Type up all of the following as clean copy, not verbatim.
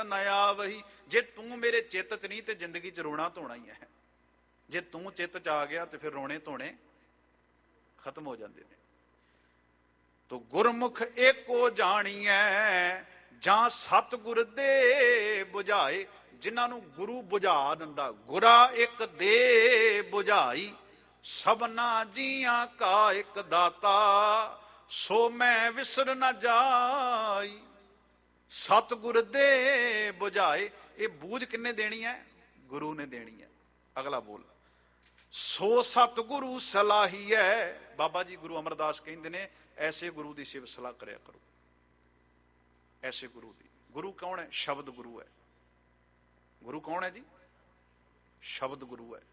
न आवही। जे तू मेरे चित्त च नहीं तो जिंदगी च रोना धोना ही है। जे तू चित्त च आ गया तो फिर रोने धोने खत्म हो जाते हैं। तो गुरमुख एको जाणीए ਜਾਂ ਸਤਿਗੁਰ ਦੇ ਬੁਝਾਏ। ਜਿਨ੍ਹਾਂ ਨੂੰ ਗੁਰੂ ਬੁਝਾ ਦਿੰਦਾ, ਗੁਰਾ ਇੱਕ ਦੇ ਬੁਝਾਈ। ਸਭਨਾ ਜੀਆਂ ਕਾ ਇੱਕ ਦਾਤਾ, ਸੋ ਮੈਂ ਵਿਸਰ ਨਾ ਜਾਈ। ਸਤਿਗੁਰ ਦੇ ਬੁਝਾਏ। ਇਹ ਬੂਝ ਕਿੰਨੇ ਦੇਣੀ ਹੈ? ਗੁਰੂ ਨੇ ਦੇਣੀ ਹੈ। ਅਗਲਾ ਬੋਲ, ਸੋ ਸਤਿਗੁਰੂ ਸਲਾਹੀ ਹੈ। ਬਾਬਾ ਜੀ ਗੁਰੂ ਅਮਰਦਾਸ ਕਹਿੰਦੇ ਨੇ ਐਸੇ ਗੁਰੂ ਦੀ ਸਿਫਤ ਸਲਾਹ ਕਰਿਆ ਕਰੋ। ਐਸੇ ਗੁਰੂ ਦੀ। ਗੁਰੂ ਕੌਣ ਹੈ? ਸ਼ਬਦ ਗੁਰੂ ਹੈ। ਗੁਰੂ ਕੌਣ ਹੈ ਜੀ? ਸ਼ਬਦ ਗੁਰੂ ਹੈ।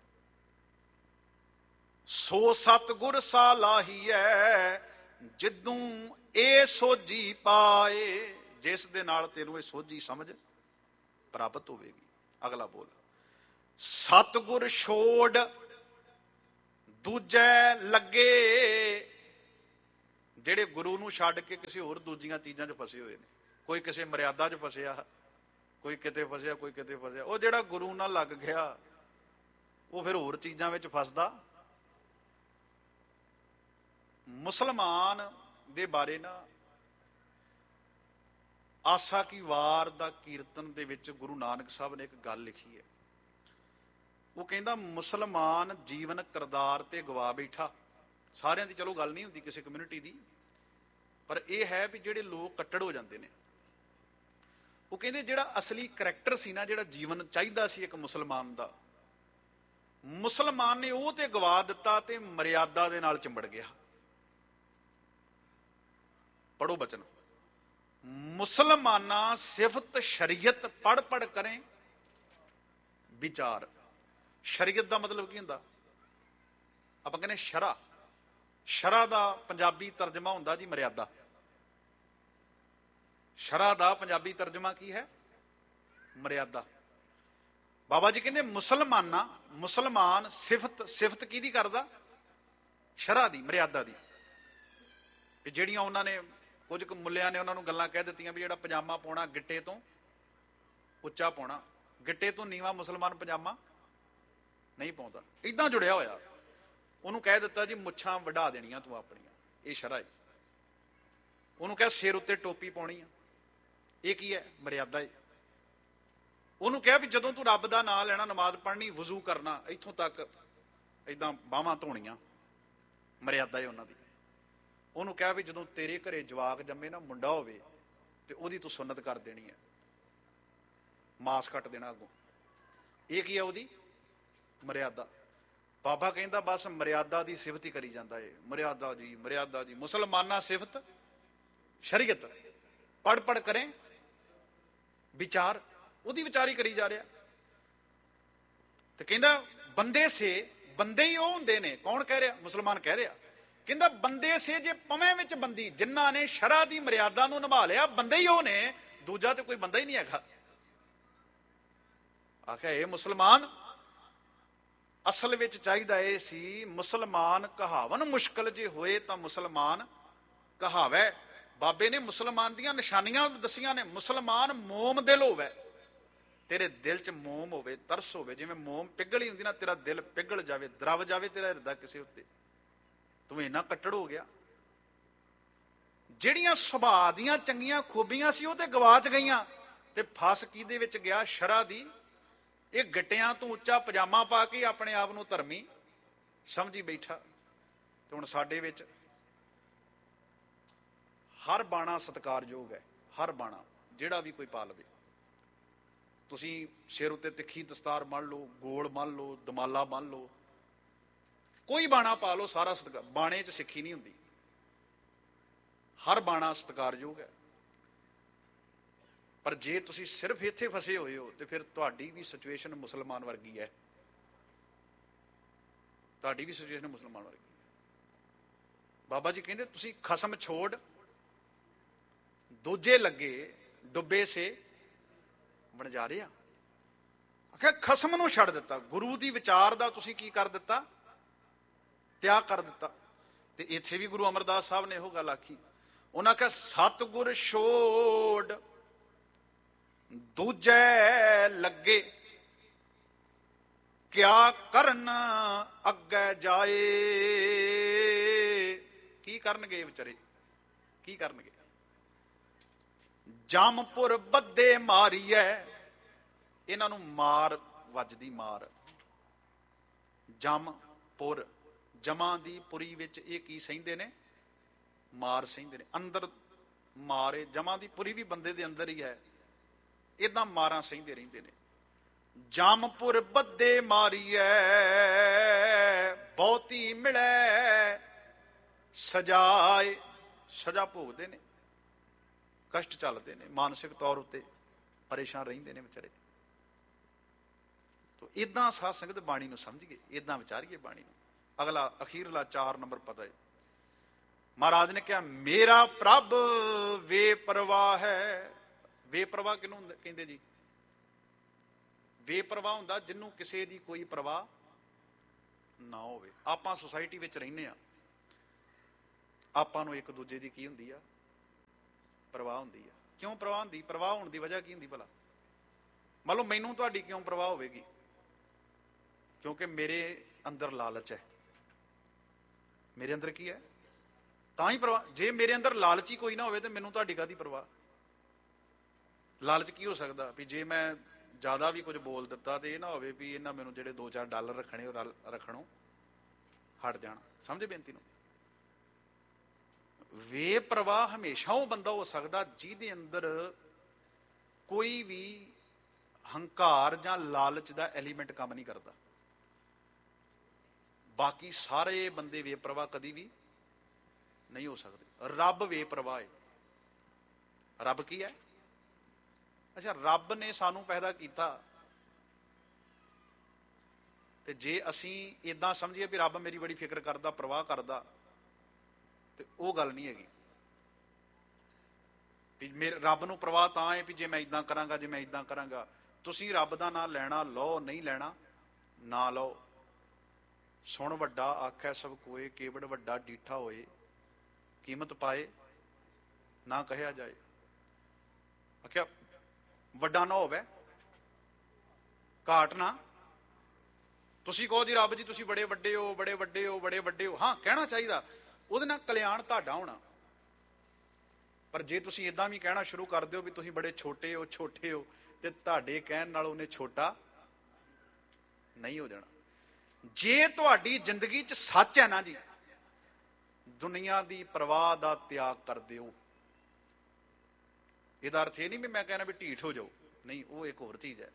ਸੋ ਸਤਿਗੁਰ ਸਲਾਹੀ ਹੈ, ਜਿਦੋਂ ਇਹ ਸੋਝੀ ਪਾਏ। ਜਿਸ ਦੇ ਨਾਲ ਤੈਨੂੰ ਇਹ ਸੋਝੀ ਸਮਝ ਪ੍ਰਾਪਤ ਹੋਵੇਗੀ। ਅਗਲਾ ਬੋਲ, ਸਤਿਗੁਰ ਛੋੜ ਦੂਜੇ ਲੱਗੇ। ਜਿਹੜੇ ਗੁਰੂ ਨੂੰ ਛੱਡ ਕੇ ਕਿਸੇ ਹੋਰ ਦੂਜੀਆਂ ਚੀਜ਼ਾਂ 'ਚ ਫਸੇ ਹੋਏ ਨੇ। ਕੋਈ ਕਿਸੇ ਮਰਿਆਦਾ 'ਚ ਫਸਿਆ, ਕੋਈ ਕਿਤੇ ਫਸਿਆ, ਕੋਈ ਕਿਤੇ ਫਸਿਆ। ਉਹ ਜਿਹੜਾ ਗੁਰੂ ਨਾਲ ਲੱਗ ਗਿਆ ਉਹ ਫਿਰ ਹੋਰ ਚੀਜ਼ਾਂ ਵਿੱਚ ਫਸਦਾ। ਮੁਸਲਮਾਨ ਦੇ ਬਾਰੇ ਨਾ ਆਸਾ ਕੀ ਵਾਰ ਦਾ ਕੀਰਤਨ ਦੇ ਵਿੱਚ ਗੁਰੂ ਨਾਨਕ ਸਾਹਿਬ ਨੇ ਇੱਕ ਗੱਲ ਲਿਖੀ ਹੈ। ਉਹ ਕਹਿੰਦਾ ਮੁਸਲਮਾਨ ਜੀਵਨ ਕਰਤਾਰ ਤੇ ਗਵਾ ਬੈਠਾ। ਸਾਰਿਆਂ ਦੀ ਚਲੋ ਗੱਲ ਨਹੀਂ ਹੁੰਦੀ ਕਿਸੇ ਕਮਿਊਨਿਟੀ ਦੀ, ਪਰ ਇਹ ਹੈ ਵੀ ਜਿਹੜੇ ਲੋਕ ਕੱਟੜ ਹੋ ਜਾਂਦੇ ਨੇ। ਉਹ ਕਹਿੰਦੇ ਜਿਹੜਾ ਅਸਲੀ ਕਰੈਕਟਰ ਸੀ ਨਾ, ਜਿਹੜਾ ਜੀਵਨ ਚਾਹੀਦਾ ਸੀ ਇੱਕ ਮੁਸਲਮਾਨ ਦਾ, ਮੁਸਲਮਾਨ ਨੇ ਉਹ ਤੇ ਗਵਾ ਦਿੱਤਾ ਤੇ ਮਰਿਆਦਾ ਦੇ ਨਾਲ ਚਿੰਬੜ ਗਿਆ। ਪੜੋ ਬਚਨ, ਮੁਸਲਮਾਨਾ ਸਿਫਤ ਸ਼ਰੀਅਤ ਪੜ ਪੜ ਕਰੇ ਵਿਚਾਰ। ਸ਼ਰੀਅਤ ਦਾ ਮਤਲਬ ਕੀ ਹੁੰਦਾ? ਆਪਾਂ ਕਹਿੰਦੇ ਸ਼ਰਾ। ਸ਼ਰਾ ਦਾ ਪੰਜਾਬੀ ਤਰਜਮਾ ਹੁੰਦਾ ਜੀ ਮਰਿਆਦਾ। ਸ਼ਰਾ ਦਾ ਪੰਜਾਬੀ ਤਰਜਮਾ ਕੀ ਹੈ? ਮਰਿਆਦਾ। ਬਾਬਾ ਜੀ ਕਹਿੰਦੇ ਮੁਸਲਮਾਨ ਸਿਫਤ ਕਿਹਦੀ ਕਰਦਾ? ਸ਼ਰਾ ਦੀ, ਮਰਿਆਦਾ ਦੀ। ਜਿਹੜੀਆਂ ਉਹਨਾਂ ਨੇ ਕੁਝ ਕੁ ਮੁੱਲਿਆਂ ਨੇ ਉਹਨਾਂ ਨੂੰ ਗੱਲਾਂ ਕਹਿ ਦਿੱਤੀਆਂ ਵੀ ਜਿਹੜਾ ਪਜਾਮਾ ਪਾਉਣਾ ਗਿੱਟੇ ਤੋਂ ਉੱਚਾ ਪਾਉਣਾ, ਗਿੱਟੇ ਤੋਂ ਨੀਵਾਂ ਮੁਸਲਮਾਨ ਪਜਾਮਾ ਨਹੀਂ ਪਾਉਂਦਾ। ਏਦਾਂ ਜੁੜਿਆ ਹੋਇਆ। ਉਹਨੂੰ ਕਹਿ ਦਿੱਤਾ ਜੀ ਮੁੱਛਾਂ ਵਢਾ ਦੇਣੀਆਂ ਤੂੰ ਆਪਣੀਆਂ, ਇਹ ਸ਼ਰਾ ਹੈ। ਉਹਨੂੰ ਕਹਿ ਸਿਰ ਉੱਤੇ ਟੋਪੀ ਪਾਉਣੀ ਆ, ਇਹ ਕੀ ਹੈ? ਮਰਿਆਦਾ ਹੈ। ਉਹਨੂੰ ਕਿਹਾ ਵੀ ਜਦੋਂ ਤੂੰ ਰੱਬ ਦਾ ਨਾਂ ਲੈਣਾ, ਨਮਾਜ਼ ਪੜ੍ਹਨੀ, ਵਜ਼ੂ ਕਰਨਾ, ਇੱਥੋਂ ਤੱਕ ਏਦਾਂ ਬਾਹਾਂ ਧੋਣੀਆਂ, ਮਰਿਆਦਾ ਹੈ ਉਹਨਾਂ ਦੀ। ਉਹਨੂੰ ਕਿਹਾ ਵੀ ਜਦੋਂ ਤੇਰੇ ਘਰੇ ਜਵਾਕ ਜੰਮੇ ਨਾ, ਮੁੰਡਾ ਹੋਵੇ, ਤੇ ਉਹਦੀ ਤੂੰ ਸੁੰਨਤ ਕਰ ਦੇਣੀ ਹੈ, ਮਾਸ ਕੱਟ ਦੇਣਾ ਅੱਗੋਂ। ਇਹ ਕੀ ਹੈ? ਉਹਦੀ ਮਰਿਆਦਾ। ਬਾਬਾ ਕਹਿੰਦਾ ਬਸ ਮਰਿਆਦਾ ਦੀ ਸਿਫਤ ਹੀ ਕਰੀ ਜਾਂਦਾ ਏ। ਮਰਿਆਦਾ ਜੀ, ਮਰਿਆਦਾ ਜੀ। ਮੁਸਲਮਾਨਾ ਸਿਫਤ ਸ਼ਰੀਅਤ ਪੜ ਪੜ ਕਰੇ ਵਿਚਾਰ। ਉਹਦੀ ਵਿਚਾਰੀ ਕਰੀ ਜਾ ਰਿਹਾ। ਤੇ ਕਹਿੰਦਾ ਬੰਦੇ ਸੇ, ਬੰਦੇ ਹੀ ਉਹ ਹੁੰਦੇ ਨੇ। ਕੌਣ ਕਹਿ ਰਿਹਾ? ਮੁਸਲਮਾਨ ਕਹਿ ਰਿਹਾ। ਕਹਿੰਦਾ ਬੰਦੇ ਸੇ ਜੇ ਪਵੇਂ ਵਿੱਚ ਬੰਦੀ, ਜਿਨ੍ਹਾਂ ਨੇ ਸ਼ਰਾ ਦੀ ਮਰਿਆਦਾ ਨੂੰ ਨਿਭਾ ਲਿਆ, ਬੰਦੇ ਹੀ ਉਹ ਨੇ, ਦੂਜਾ ਤੇ ਕੋਈ ਬੰਦਾ ਹੀ ਨਹੀਂ ਹੈਗਾ। ਆਖਿਆ ਇਹ ਮੁਸਲਮਾਨ ਅਸਲ ਵਿੱਚ ਚਾਹੀਦਾ ਇਹ ਸੀ, ਮੁਸਲਮਾਨ ਕਹਾਵਨ ਮੁਸ਼ਕਲ ਜੇ ਹੋਏ ਤਾਂ ਮੁਸਲਮਾਨ ਕਹਾਵੈ। ਬਾਬੇ ਨੇ ਮੁਸਲਮਾਨ ਦੀਆਂ ਨਿਸ਼ਾਨੀਆਂ ਦਸੀਆਂ ਨੇ। ਮੁਸਲਮਾਨ ਮੋਮ ਦਿਲ ਹੋਵੇ, ਤੇਰੇ ਦਿਲ ਚ ਮੋਮ ਹੋਵੇ, ਤਰਸ ਹੋਵੇ। ਜਿਵੇਂ ਮੋਮ ਪਿਘਲੀ ਹੁੰਦੀ ਨਾ, ਤੇਰਾ ਦਿਲ ਪਿਘਲ ਜਾਵੇ, ਦਰਵ ਜਾਵੇ ਤੇਰਾ ਹਿਰਦਾ ਕਿਸੇ ਉੱਤੇ। ਤੂੰ ਇੰਨਾ ਕੱਟੜ ਹੋ ਗਿਆ। ਜਿਹੜੀਆਂ ਸੁਭਾਅ ਦੀਆਂ ਚੰਗੀਆਂ ਖੂਬੀਆਂ ਸੀ ਉਹ ਤੇ ਗਵਾਚ ਗਈਆਂ। ਤੇ ਫਸ ਕਿਹਦੇ ਵਿੱਚ ਗਿਆ? ਸ਼ਰਾ ਦੀ। ਇਹ ਗਿੱਟਿਆਂ ਤੋਂ ਉੱਚਾ ਪਜਾਮਾ ਪਾ ਕੇ ਆਪਣੇ ਆਪ ਨੂੰ ਧਰਮੀ ਸਮਝੀ ਬੈਠਾ। ਤੇ ਹੁਣ ਸਾਡੇ ਵਿੱਚ ਹਰ ਬਾਣਾ ਸਤਿਕਾਰਯੋਗ ਹੈ। ਹਰ ਬਾਣਾ ਜਿਹੜਾ ਵੀ ਕੋਈ ਪਾ ਲਵੇ। ਤੁਸੀਂ ਸਿਰ ਉੱਤੇ ਤਿੱਖੀ ਦਸਤਾਰ ਬੰਨ ਲਓ, ਗੋਲ ਬੰਨ ਲਓ, ਦਮਾਲਾ ਬੰਨ ਲਓ, ਕੋਈ ਬਾਣਾ ਪਾ ਲਓ, ਸਾਰਾ ਸਤਿਕਾਰ। ਬਾਣੇ 'ਚ ਸਿੱਖੀ ਨਹੀਂ ਹੁੰਦੀ। ਹਰ ਬਾਣਾ ਸਤਿਕਾਰਯੋਗ ਹੈ। ਪਰ ਜੇ ਤੁਸੀਂ ਸਿਰਫ ਇੱਥੇ ਫਸੇ ਹੋਏ ਹੋ ਤੇ ਫਿਰ ਤੁਹਾਡੀ ਵੀ ਸਿਚੁਏਸ਼ਨ ਮੁਸਲਮਾਨ ਵਰਗੀ ਹੈ। ਤੁਹਾਡੀ ਵੀ ਸਿਚੁਏਸ਼ਨ ਮੁਸਲਮਾਨ ਵਰਗੀ ਹੈ। ਬਾਬਾ ਜੀ ਕਹਿੰਦੇ ਤੁਸੀਂ ਖਸਮ ਛੋੜ ਦੂਜੇ ਲੱਗੇ, ਡੁੱਬੇ ਸੇ ਵਣਜਾਰਿਆ। ਆਖਿਆ ਖਸਮ ਨੂੰ ਛੱਡ ਦਿੱਤਾ, ਗੁਰੂ ਦੀ ਵਿਚਾਰ ਦਾ ਤੁਸੀਂ ਕੀ ਕਰ ਦਿੱਤਾ? ਤਿਆਗ ਕਰ ਦਿੱਤਾ। ਤੇ ਇੱਥੇ ਵੀ ਗੁਰੂ ਅਮਰਦਾਸ ਸਾਹਿਬ ਨੇ ਇਹੋ ਗੱਲ ਆਖੀ। ਉਹਨਾਂ ਆਖਿਆ ਸਤਿਗੁਰ ਛੋੜ ਦੂਜੇ ਲੱਗੇ ਕਿਆ ਕਰਨ ਅੱਗੇ ਜਾਏ। ਕੀ ਕਰਨਗੇ ਵਿਚਾਰੇ, ਕੀ ਕਰਨਗੇ? ਜਮਪੁਰ ਬੱਦੇ ਮਾਰੀਐ, ਇਹਨਾਂ ਨੂੰ ਮਾਰ ਵੱਜਦੀ ਮਾਰ। ਜਮਪੁਰ, ਜਮਾਂ ਦੀ ਪੁਰੀ ਵਿੱਚ ਇਹ ਕੀ ਸਹਿੰਦੇ ਨੇ? ਮਾਰ ਸਹਿੰਦੇ ਨੇ। ਅੰਦਰ ਮਾਰੇ, ਜਮਾਂ ਦੀ ਪੁਰੀ ਵੀ ਬੰਦੇ ਦੇ ਅੰਦਰ ਹੀ ਹੈ, ਏਦਾਂ ਮਾਰਾਂ ਸਹਿੰਦੇ ਰਹਿੰਦੇ ਨੇ। ਜਮਪੁਰ ਬੱਦੇ ਮਾਰੀਐ, ਬਹੁਤੀ ਮਿਲੈ ਸਜਾਏ। ਸਜ਼ਾ ਭੋਗਦੇ ਨੇ, ਕਸ਼ਟ ਚੱਲਦੇ ਨੇ, ਮਾਨਸਿਕ ਤੌਰ ਉੱਤੇ ਪਰੇਸ਼ਾਨ ਰਹਿੰਦੇ ਨੇ ਵਿਚਾਰੇ। ਤੋ ਏਦਾਂ ਸਾਧ ਸੰਗਤ ਬਾਣੀ ਨੂੰ ਸਮਝੀਏ, ਏਦਾਂ ਵਿਚਾਰੀਏ ਬਾਣੀ ਨੂੰ। ਅਗਲਾ ਅਖੀਰਲਾ 4 ਨੰਬਰ ਪਦ ਹੈ। ਮਹਾਰਾਜ ਨੇ ਕਿਹਾ ਮੇਰਾ ਪ੍ਰਭ ਬੇਪਰਵਾਹ ਹੈ। ਬੇਪਰਵਾਹ ਕਿਹਨੂੰ ਕਹਿੰਦੇ ਜੀ? ਬੇਪਰਵਾਹ ਹੁੰਦਾ ਜਿਹਨੂੰ ਕਿਸੇ ਦੀ ਕੋਈ ਪਰਵਾਹ ਨਾ ਹੋਵੇ। ਆਪਾਂ ਸੁਸਾਇਟੀ ਵਿੱਚ ਰਹਿੰਦੇ ਆ, ਆਪਾਂ ਨੂੰ ਇੱਕ ਦੂਜੇ ਦੀ ਕੀ ਹੁੰਦੀ ਆ? ਪਰਵਾਹ ਹੁੰਦੀ ਆ। ਕਿਉਂ ਪਰਵਾਹ ਹੁੰਦੀ? ਪਰਵਾਹ ਹੋਣ ਦੀ ਵਜ੍ਹਾ ਕੀ ਹੁੰਦੀ ਭਲਾ? ਮੰਨ ਲਓ ਮੈਨੂੰ ਤੁਹਾਡੀ ਕਿਉਂ ਪਰਵਾਹ ਹੋਵੇਗੀ? ਕਿਉਂਕਿ ਮੇਰੇ ਅੰਦਰ ਲਾਲਚ ਹੈ। ਮੇਰੇ ਅੰਦਰ ਕੀ ਹੈ? ਤਾਂ ਹੀ ਪਰਵਾਹ। ਜੇ ਮੇਰੇ ਅੰਦਰ ਲਾਲਚ ਹੀ ਕੋਈ ਨਾ ਹੋਵੇ ਤੇ ਮੈਨੂੰ ਤੁਹਾਡੀ ਕਾਹਦੀ ਪਰਵਾਹ? ਲਾਲਚ ਕੀ ਹੋ ਸਕਦਾ? ਵੀ ਜੇ ਮੈਂ ਜ਼ਿਆਦਾ ਵੀ ਕੁਝ ਬੋਲ ਦਿੱਤਾ ਤੇ ਇਹ ਨਾ ਹੋਵੇ ਵੀ ਇਹਨਾਂ ਮੈਨੂੰ ਜਿਹੜੇ 2-4 ਡਾਲਰ ਰੱਖਣੇ ਉਹ ਰੱਖਣੋਂ ਹਟ ਜਾਣ। ਸਮਝੇ ਬੇਨਤੀ ਨੂੰ? ਬੇਪਰਵਾਹ ਹਮੇਸ਼ਾ ਉਹ ਬੰਦਾ ਹੋ ਸਕਦਾ ਜਿਹਦੇ ਅੰਦਰ ਕੋਈ ਵੀ ਹੰਕਾਰ ਜਾਂ ਲਾਲਚ ਦਾ ਐਲੀਮੈਂਟ ਕੰਮ ਨਹੀਂ ਕਰਦਾ। ਬਾਕੀ ਸਾਰੇ ਬੰਦੇ ਬੇਪਰਵਾਹ ਕਦੀ ਵੀ ਨਹੀਂ ਹੋ ਸਕਦੇ। ਰੱਬ ਬੇਪਰਵਾਹ ਹੈ। ਰੱਬ ਕੀ ਹੈ? ਅੱਛਾ, ਰੱਬ ਨੇ ਸਾਨੂੰ ਪੈਦਾ ਕੀਤਾ ਤੇ ਜੇ ਅਸੀਂ ਏਦਾਂ ਸਮਝੀਏ ਵੀ ਰੱਬ ਮੇਰੀ ਬੜੀ ਫਿਕਰ ਕਰਦਾ, ਪਰਵਾਹ ਕਰਦਾ, ਤੇ ਉਹ ਗੱਲ ਨਹੀਂ ਹੈਗੀ। ਵੀ ਮੇਰੇ ਰੱਬ ਨੂੰ ਪਰਵਾਹ ਤਾਂ ਹੈ ਵੀ ਜੇ ਮੈਂ ਇਦਾਂ ਕਰਾਂਗਾ, ਜੇ ਮੈਂ ਇਦਾਂ ਕਰਾਂਗਾ। ਤੁਸੀਂ ਰੱਬ ਦਾ ਨਾਂ ਲੈਣਾ, ਲਓ, ਨਹੀਂ ਲੈਣਾ ਨਾ ਲਓ। ਸੁਣ ਵੱਡਾ ਆਖੈ ਸਭ ਕੋਏ, ਕੇਵੜ ਵੱਡਾ ਡੀਠਾ ਹੋਏ, ਕੀਮਤ ਪਾਏ ਨਾ ਕਹਿਆ ਜਾਏ। ਆਖਿਆ ਵੱਡਾ ਨਾ ਹੋਵੇ, ਘਾਟ ਨਾ। ਤੁਸੀਂ ਕਹੋ ਜੀ ਰੱਬ ਜੀ ਤੁਸੀਂ ਬੜੇ ਵੱਡੇ ਹੋ, ਬੜੇ ਵੱਡੇ ਹੋ, ਬੜੇ ਵੱਡੇ ਹੋ। ਹਾਂ, ਕਹਿਣਾ ਚਾਹੀਦਾ, ਉਹਦੇ ਨਾਲ ਕਲਿਆਣ ਤੁਹਾਡਾ ਹੋਣਾ। ਪਰ ਜੇ ਤੁਸੀਂ ਏਦਾਂ ਵੀ ਕਹਿਣਾ ਸ਼ੁਰੂ ਕਰ ਦਿਓ ਵੀ ਤੁਸੀਂ ਬੜੇ ਛੋਟੇ ਹੋ, ਛੋਟੇ ਹੋ, ਤੇ ਤੁਹਾਡੇ ਕਹਿਣ ਨਾਲ ਉਹਨੇ ਛੋਟਾ ਨਹੀਂ ਹੋ ਜਾਣਾ। ਜੇ ਤੁਹਾਡੀ ਜ਼ਿੰਦਗੀ 'ਚ ਸੱਚ ਹੈ ਨਾ ਜੀ, ਦੁਨੀਆ ਦੀ ਪਰਵਾਹ ਦਾ ਤਿਆਗ ਕਰ ਦਿਓ। ਇਹਦਾ ਅਰਥ ਇਹ ਨਹੀਂ ਵੀ ਮੈਂ ਕਹਿਣਾ ਵੀ ਢੀਠ ਹੋ ਜਾਓ, ਨਹੀਂ, ਉਹ ਇੱਕ ਹੋਰ ਚੀਜ਼ ਹੈ।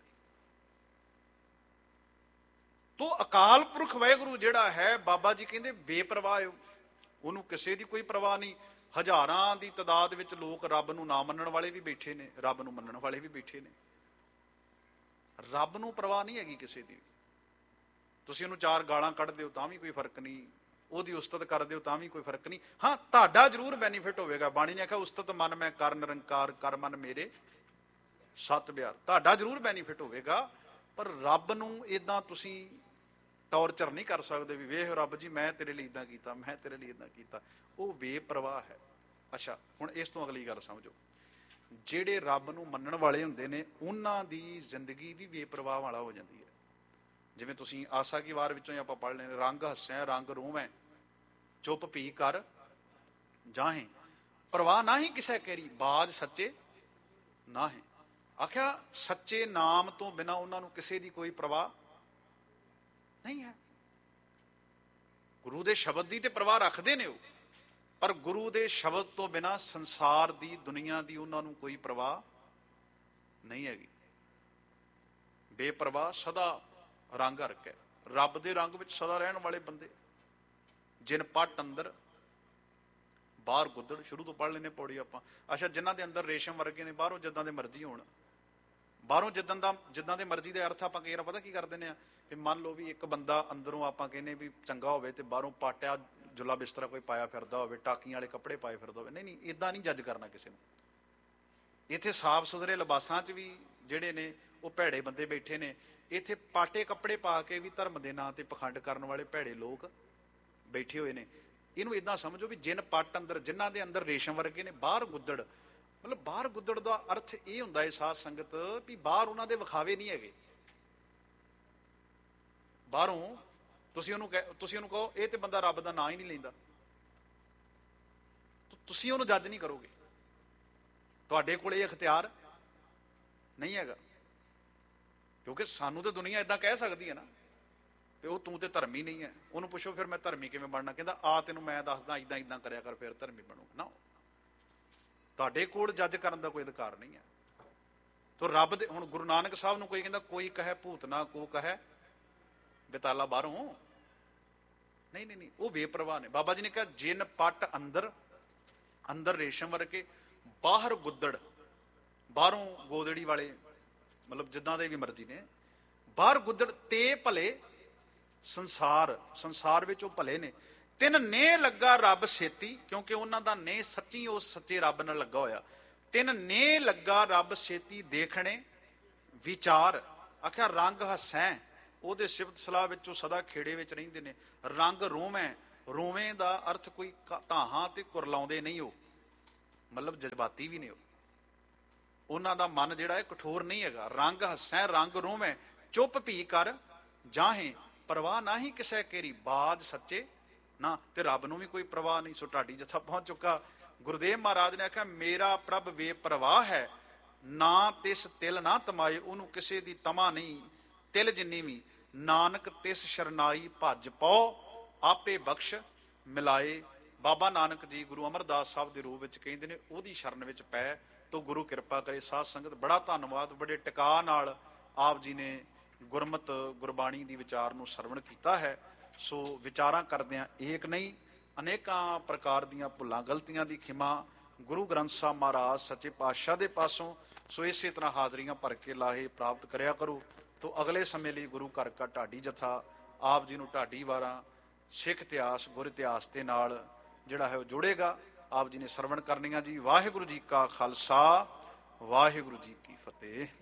ਤੋ ਅਕਾਲ ਪੁਰਖ ਵਾਹਿਗੁਰੂ ਜਿਹੜਾ ਹੈ, ਬਾਬਾ ਜੀ ਕਹਿੰਦੇ ਬੇਪਰਵਾਹ, ਉਹਨੂੰ ਕਿਸੇ ਦੀ ਕੋਈ ਪਰਵਾਹ ਨਹੀਂ। ਹਜ਼ਾਰਾਂ ਦੀ ਤਾਦਾਦ ਵਿੱਚ ਲੋਕ ਰੱਬ ਨੂੰ ਨਾ ਮੰਨਣ ਵਾਲੇ ਵੀ ਬੈਠੇ ਨੇ, ਰੱਬ ਨੂੰ ਮੰਨਣ ਵਾਲੇ ਵੀ ਬੈਠੇ ਨੇ। ਰੱਬ ਨੂੰ ਪਰਵਾਹ ਨਹੀਂ ਹੈਗੀ ਕਿਸੇ ਦੀ। ਤੁਸੀਂ ਉਹਨੂੰ 4 ਗਾਲਾਂ ਕੱਢ ਦਿਓ ਤਾਂ ਵੀ ਕੋਈ ਫਰਕ ਨਹੀਂ, ਉਹਦੀ ਉਸਤਤ ਕਰ ਦਿਓ ਤਾਂ ਵੀ ਕੋਈ ਫਰਕ ਨਹੀਂ। ਹਾਂ, ਤੁਹਾਡਾ ਜ਼ਰੂਰ ਬੈਨੀਫਿਟ ਹੋਵੇਗਾ। ਬਾਣੀ ਨੇ ਆਖਿਆ ਉਸਤਤ ਮਨ ਮੈਂ ਕਰ ਨਿਰੰਕਾਰ, ਕਰ ਮਨ ਮੇਰੇ ਸਤ ਬਿਆਰ। ਤੁਹਾਡਾ ਜ਼ਰੂਰ ਬੈਨੀਫਿਟ ਹੋਵੇਗਾ, ਪਰ ਰੱਬ ਨੂੰ ਏਦਾਂ ਤੁਸੀਂ ਟੌਰਚਰ ਨਹੀਂ ਕਰ ਸਕਦੇ ਵੀ ਵੇਖ ਰੱਬ ਜੀ ਮੈਂ ਤੇਰੇ ਲਈ ਇਦਾਂ ਕੀਤਾ, ਮੈਂ ਤੇਰੇ ਲਈ ਇਦਾਂ ਕੀਤਾ। ਉਹ ਬੇਪਰਵਾਹ ਹੈ। ਅੱਛਾ, ਹੁਣ ਇਸ ਤੋਂ ਅਗਲੀ ਗੱਲ ਸਮਝੋ। ਜਿਹੜੇ ਰੱਬ ਨੂੰ ਮੰਨਣ ਵਾਲੇ ਹੁੰਦੇ ਨੇ ਉਹਨਾਂ ਦੀ ਜ਼ਿੰਦਗੀ ਵੀ ਬੇਪਰਵਾਹ ਵਾਲਾ ਹੋ ਜਾਂਦੀ ਹੈ। ਜਿਵੇਂ ਤੁਸੀਂ ਆਸਾ ਕੀ ਵਾਰ ਵਿੱਚੋਂ ਆਪਾਂ ਪੜ੍ਹ ਲੈਂਦੇ, ਰੰਗ ਹੱਸੈ ਰੰਗ ਰੋਵੈ, ਚੁੱਪ ਪੀ ਕਰ ਜਾਹੇ, ਪਰਵਾਹ ਨਾ ਹੀ ਕਿਸੇ ਕੇਰੀ, ਬਾਜ ਸੱਚੇ ਨਾ ਹੈ। ਆਖਿਆ ਸੱਚੇ ਨਾਮ ਤੋਂ ਬਿਨਾਂ ਉਹਨਾਂ ਨੂੰ ਕਿਸੇ ਦੀ ਕੋਈ ਪਰਵਾਹ ਨਹੀਂ ਹੈ। ਗੁਰੂ ਦੇ ਸ਼ਬਦ ਦੀ ਤੇ ਪਰਵਾਹ ਰੱਖਦੇ ਨੇ ਉਹ, ਪਰ ਗੁਰੂ ਦੇ ਸ਼ਬਦ ਤੋਂ ਬਿਨਾਂ ਸੰਸਾਰ ਦੀ, ਦੁਨੀਆ ਦੀ ਉਹਨਾਂ ਨੂੰ ਕੋਈ ਪਰਵਾਹ ਨਹੀਂ ਹੈਗੀ। ਬੇਪਰਵਾਹ, ਸਦਾ ਰੰਗ ਹਰਕ ਹੈ। ਰੱਬ ਦੇ ਰੰਗ ਵਿੱਚ ਸਦਾ ਰਹਿਣ ਵਾਲੇ ਬੰਦੇ। ਜਿਨ ਪੱਟ ਅੰਦਰ ਬਾਹਰ ਗੁੱਦੜ, ਸ਼ੁਰੂ ਤੋਂ ਪੜ੍ਹ ਲੈਨੇ ਪੌੜੀ ਆਪਾਂ। ਅੱਛਾ, ਜਿਨ੍ਹਾਂ ਦੇ ਅੰਦਰ ਰੇਸ਼ਮ ਵਰਗੇ ਨੇ, ਬਾਹਰੋਂ ਜਿੱਦਾਂ ਦੇ ਮਰਜ਼ੀ ਹੋਣ, ਬਾਹਰੋਂ ਜਿੱਦਾਂ ਦੇ ਮਰਜ਼ੀ ਦੇ ਅਰਥ ਆਪਾਂ ਕਈ ਵਾਰ ਪਤਾ ਕੀ ਕਰ ਦਿੰਦੇ ਆ ਵੀ ਮੰਨ ਲਓ ਵੀ ਇੱਕ ਬੰਦਾ ਅੰਦਰੋਂ ਆਪਾਂ ਕਹਿੰਦੇ ਵੀ ਚੰਗਾ ਹੋਵੇ ਤੇ ਬਾਹਰੋਂ ਪਾਟਿਆ ਜੁਲਾ ਬਿਸਤਰਾ ਕੋਈ ਪਾਇਆ ਫਿਰਦਾ ਹੋਵੇ, ਟਾਕੀਆਂ ਵਾਲੇ ਕੱਪੜੇ ਪਾਏ ਫਿਰਦਾ ਹੋਵੇ। ਨਹੀਂ, ਏਦਾਂ ਨਹੀਂ ਜੱਜ ਕਰਨਾ ਕਿਸੇ ਨੂੰ। ਇੱਥੇ ਸਾਫ ਸੁਥਰੇ ਲਿਬਾਸਾਂ 'ਚ ਵੀ ਜਿਹੜੇ ਨੇ ਉਹ ਭੈੜੇ ਬੰਦੇ ਬੈਠੇ ਨੇ। ਇੱਥੇ ਪਾਟੇ ਕੱਪੜੇ ਪਾ ਕੇ ਵੀ ਧਰਮ ਦੇ ਨਾਂ ਤੇ ਪਖੰਡ ਕਰਨ ਵਾਲੇ ਭੈੜੇ ਲੋਕ ਬੈਠੇ ਹੋਏ ਨੇ। ਇਹਨੂੰ ਏਦਾਂ ਸਮਝੋ ਵੀ ਜਿਨ ਪੱਟ ਅੰਦਰ, ਜਿਨ੍ਹਾਂ ਦੇ ਅੰਦਰ ਰੇਸ਼ਮ ਵਰਗੇ ਨੇ, ਬਾਹਰ ਗੁੱਦੜ। ਮਤਲਬ ਬਾਹਰ ਗੁੱਦੜ ਦਾ ਅਰਥ ਇਹ ਹੁੰਦਾ ਹੈ ਸਾਧ ਸੰਗਤ ਵੀ ਬਾਹਰ ਉਹਨਾਂ ਦੇ ਵਿਖਾਵੇ ਨਹੀਂ ਹੈਗੇ। ਬਾਹਰੋਂ ਤੁਸੀਂ ਉਹਨੂੰ ਕਹੋ ਇਹ ਤੇ ਬੰਦਾ ਰੱਬ ਦਾ ਨਾਂ ਹੀ ਨਹੀਂ ਲੈਂਦਾ, ਤੁਸੀਂ ਉਹਨੂੰ ਜੱਜ ਨਹੀਂ ਕਰੋਗੇ। ਤੁਹਾਡੇ ਕੋਲ ਇਹ ਅਖਤਿਆਰ ਨਹੀਂ ਹੈਗਾ, ਕਿਉਂਕਿ ਸਾਨੂੰ ਤੇ ਦੁਨੀਆ ਏਦਾਂ ਕਹਿ ਸਕਦੀ ਹੈ ਨਾ ਤੇ ਉਹ ਤੂੰ ਤੇ ਧਰਮੀ ਨਹੀਂ ਹੈ। ਉਹਨੂੰ ਪੁੱਛੋ ਫਿਰ ਮੈਂ ਧਰਮੀ ਕਿਵੇਂ ਬਣਨਾ, ਕਹਿੰਦਾ ਆ ਤੈਨੂੰ ਮੈਂ ਦੱਸਦਾ ਏਦਾਂ ਏਦਾਂ ਕਰਿਆ ਕਰ ਫਿਰ ਧਰਮੀ ਬਣੂ ਨਾ। ਤੁਹਾਡੇ ਕੋਲ ਜੱਜ ਕਰਨ ਦਾ ਕੋਈ ਅਧਿਕਾਰ ਨਹੀਂ ਹੈ। ਤੋ ਰੱਬ ਦੇ ਹੁਣ ਗੁਰੂ ਨਾਨਕ ਸਾਹਿਬ ਨੂੰ ਕੋਈ ਕਹਿੰਦਾ ਕੋਈ ਕਹੇ ਭੂਤ ਨਾ ਕੋ ਕਹੇ ਬੇਤਾਲਾ ਬਾਹਰੋਂ, ਨਹੀਂ ਨਹੀਂ ਨਹੀਂ, ਉਹ ਬੇਪਰਵਾਹ ਨੇ। ਬਾਬਾ ਜੀ ਨੇ ਕਿਹਾ ਜਿਨ ਪੱਟ ਅੰਦਰ ਅੰਦਰ ਰੇਸ਼ਮ ਵਰਗੇ ਬਾਹਰ ਗੁੱਦੜ, ਬਾਹਰੋਂ ਗੋਦੜੀ ਵਾਲੇ ਮਤਲਬ ਜਿੱਦਾਂ ਦੇ ਵੀ ਮਰਜ਼ੀ ਨੇ, ਬਾਹਰ ਗੁੱਦੜ ਤੇ ਭਲੇ ਸੰਸਾਰ ਵਿੱਚ ਉਹ ਭਲੇ ਨੇ। ਤਿੰਨ ਨੇ ਲੱਗਾ ਰੱਬ ਛੇਤੀ, ਕਿਉਂਕਿ ਉਹਨਾਂ ਦਾ ਨੇ ਸੱਚੀ ਉਸ ਸੱਚੇ ਰੱਬ ਨਾਲ ਲੱਗਾ ਹੋਇਆ। ਤਿੰਨ ਨੇ ਲੱਗਾ ਰੱਬ ਛੇਤੀ ਦੇਖਣੇ ਵਿਚਾਰ। ਆਖਿਆ ਰੰਗ ਹਸੈਂ, ਉਹਦੇ ਸਿਫਤ ਸਲਾਹ ਵਿੱਚ ਉਹ ਸਦਾ ਖੇੜੇ ਵਿੱਚ ਰਹਿੰਦੇ ਨੇ। ਰੰਗ ਰੋਵੇਂ, ਰੋਵੇਂ ਦਾ ਅਰਥ ਕੋਈ ਧਾਹਾਂ ਤੇ ਕੁਰਲਾਉਂਦੇ ਨਹੀਂ, ਉਹ ਮਤਲਬ ਜਜ਼ਬਾਤੀ ਵੀ ਨੇ। ਉਹਨਾਂ ਦਾ ਮਨ ਜਿਹੜਾ ਹੈ ਕਠੋਰ ਨਹੀਂ ਹੈਗਾ। ਰੰਗ ਹਸੈਂ ਰੰਗ ਰੋਵੇਂ, ਚੁੱਪ ਭੀ ਕਰ ਜਾਹੇ ਪਰਵਾਹ ਨਾ ਹੀ ਕਿਸੇ ਕੇਰੀ, ਬਾਜ ਸੱਚੇ ਨਾ। ਤੇ ਰੱਬ ਨੂੰ ਵੀ ਕੋਈ ਪਰਵਾਹ ਨਹੀਂ। ਸੋ ਢਾਡੀ ਜਥਾ ਪਹੁੰਚ ਚੁੱਕਾ। ਗੁਰਦੇਵ ਮਹਾਰਾਜ ਨੇ ਆਖਿਆ ਮੇਰਾ ਪ੍ਰਭ ਬੇਪਰਵਾਹ ਹੈ, ਨਾ ਤਿਸ ਤਿਲ ਨਾ ਤਮਾਏ, ਉਹਨੂੰ ਕਿਸੇ ਦੀ ਤਮਾ ਨਹੀਂ ਤਿਲ ਜਿੰਨੀ ਵੀ। ਨਾਨਕ ਤਿਸ ਸ਼ਰਨਾਈ ਭੱਜ ਪਾਓ, ਆਪੇ ਬਖਸ਼ ਮਿਲਾਏ। ਬਾਬਾ ਨਾਨਕ ਜੀ ਗੁਰੂ ਅਮਰਦਾਸ ਸਾਹਿਬ ਦੇ ਰੂਪ ਵਿੱਚ ਕਹਿੰਦੇ ਨੇ ਉਹਦੀ ਸ਼ਰਨ ਵਿੱਚ ਪੈ ਤੋ ਗੁਰੂ ਕਿਰਪਾ ਕਰੇ। ਸਾਧ ਸੰਗਤ ਬੜਾ ਧੰਨਵਾਦ, ਬੜੇ ਟਿਕਾ ਨਾਲ ਆਪ ਜੀ ਨੇ ਗੁਰਮਤ ਗੁਰਬਾਣੀ ਦੀ ਵਿਚਾਰ ਨੂੰ ਸਰਵਣ ਕੀਤਾ ਹੈ। ਸੋ ਵਿਚਾਰਾਂ ਕਰਦਿਆਂ ਏਕ ਨਹੀਂ ਅਨੇਕਾਂ ਪ੍ਰਕਾਰ ਦੀਆਂ ਭੁੱਲਾਂ ਗਲਤੀਆਂ ਦੀ ਖਿਮਾ ਗੁਰੂ ਗ੍ਰੰਥ ਸਾਹਿਬ ਮਹਾਰਾਜ ਸੱਚੇ ਪਾਤਸ਼ਾਹ ਦੇ ਪਾਸੋਂ। ਸੋ ਇਸੇ ਤਰ੍ਹਾਂ ਹਾਜ਼ਰੀਆਂ ਭਰ ਕੇ ਲਾਹੇ ਪ੍ਰਾਪਤ ਕਰਿਆ ਕਰੋ। ਤੋ ਅਗਲੇ ਸਮੇਂ ਲਈ ਗੁਰੂ ਘਰ ਕਾ ਢਾਡੀ ਜਥਾ ਆਪ ਜੀ ਨੂੰ ਢਾਡੀ ਵਾਰਾਂ ਸਿੱਖ ਇਤਿਹਾਸ ਗੁਰ ਇਤਿਹਾਸ ਦੇ ਨਾਲ ਜਿਹੜਾ ਹੈ ਉਹ ਜੋੜੇਗਾ। ਆਪ ਜੀ ਨੇ ਸਰਵਣ ਕਰਨੀਆਂ ਜੀ। ਵਾਹਿਗੁਰੂ ਜੀ ਕਾ ਖਾਲਸਾ, ਵਾਹਿਗੁਰੂ ਜੀ ਕੀ ਫਤਿਹ।